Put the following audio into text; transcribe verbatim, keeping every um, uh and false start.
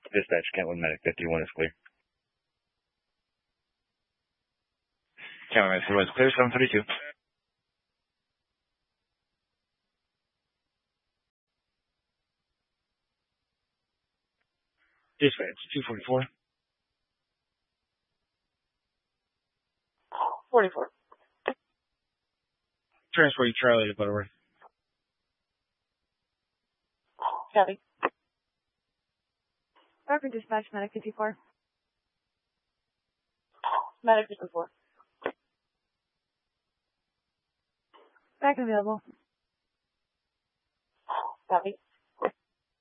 Dispatch, Kentwood Medic fifty-one is clear. Kentwood Medic fifty-one is clear, seven thirty-two. Dispatch, two forty-four. forty-four. Transport you Charlie to Butterworth. Copy. Parker Dispatch, Medic fifty-four. Medic fifty-four. Back available. Copy.